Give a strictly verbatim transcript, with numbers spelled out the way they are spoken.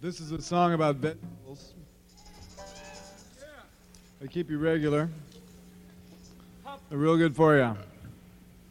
This is a song about vegetables. They keep you regular. They're real good for you.